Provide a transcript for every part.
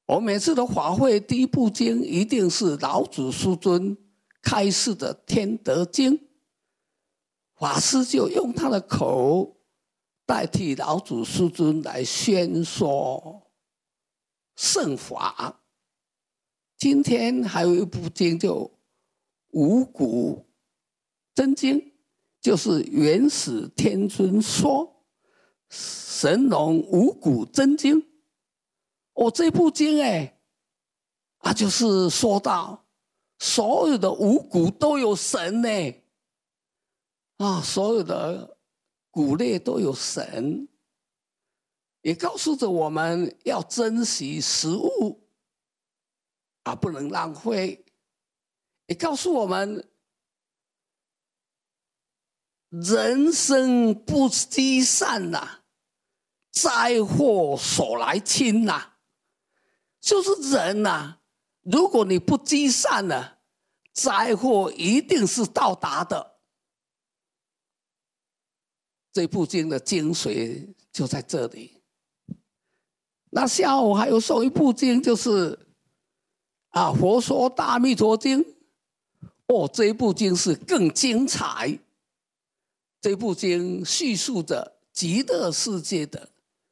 我每次的法会第一部经一定是老祖师尊开示的《天德经》，法师就用他的口代替老祖师尊来宣说圣法。今天还有一部经就《五谷真经》，就是元始天尊说神农五谷真经。这部经就是说到所有的五谷都有神所有的谷类都有神，也告诉着我们要珍惜食物不能浪费，也告诉我们人生不积善灾祸所来侵就是人如果你不积善灾祸一定是到达的。这部经的精髓就在这里。那下午还有送一部经，就是佛说大弥陀经。这一部经是更精彩。这部经叙述着极乐世界的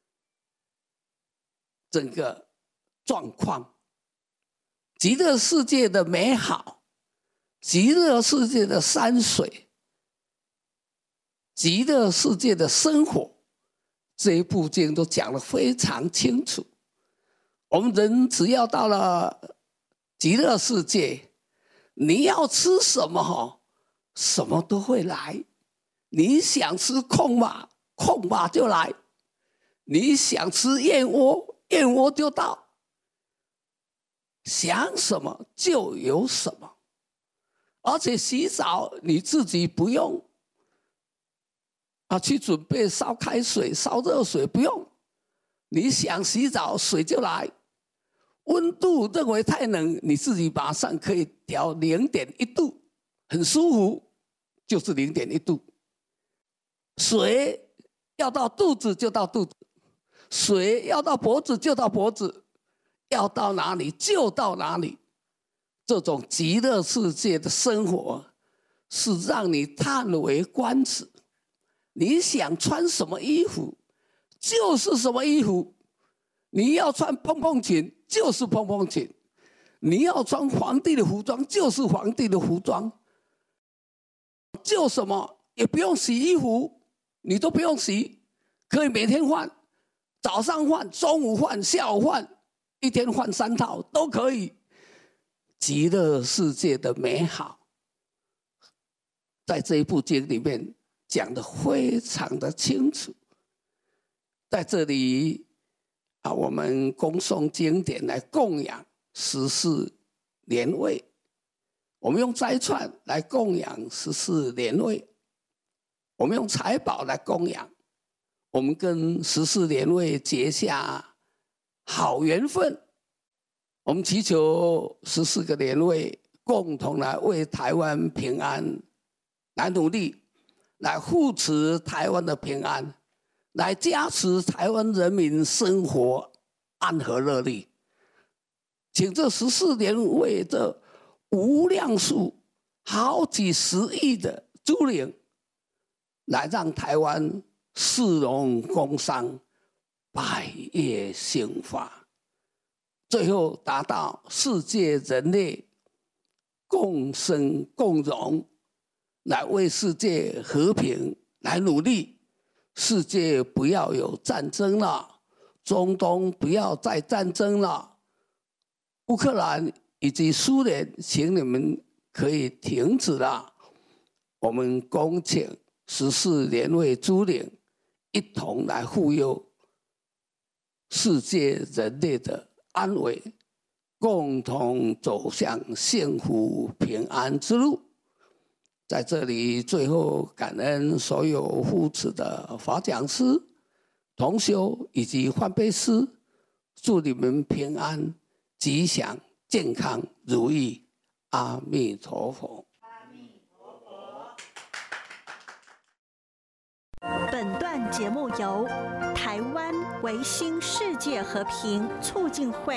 整个状况，极乐世界的美好，极乐世界的山水，极乐世界的生活，这一部经都讲得非常清楚。我们人只要到了极乐世界，你要吃什么什么都会来。你想吃空马，空马就来；你想吃燕窝，燕窝就到。想什么就有什么，而且洗澡你自己不用去准备烧开水、烧热水，不用。你想洗澡，水就来。温度认为太冷，你自己马上可以调0.1度，很舒服，就是0.1度。水要到肚子就到肚子，水要到脖子就到脖子，要到哪里就到哪里。这种极乐世界的生活是让你叹为观止。你想穿什么衣服就是什么衣服，你要穿蓬蓬裙就是蓬蓬裙，你要穿皇帝的服装就是皇帝的服装，就什么也不用洗衣服，你都不用洗，可以每天换，早上换，中午换，下午换，一天换3套都可以。极乐世界的美好在这一部经里面讲得非常的清楚。在这里我们恭诵经典来供养14莲位，我们用斋串来供养14莲位，我们用财宝来供养，我们跟14莲位结下好缘分。我们祈求14个莲位共同来为台湾平安来努力，来护持台湾的平安，来加持台湾人民生活安和乐利。请这14莲位这无量数好几十亿的诸灵来让台湾市容工商，百业兴发，最后达到世界人类共生共荣，来为世界和平来努力。世界不要有战争了，中东不要再战争了，乌克兰以及苏联请你们可以停止了。我们恭请14莲位诸灵一同来护佑世界人类的安危，共同走向幸福平安之路。在这里最后感恩所有护持的法讲师、同修以及换辈师，祝你们平安吉祥健康如意，阿弥陀佛。 本段节目由台湾维新世界和平促进会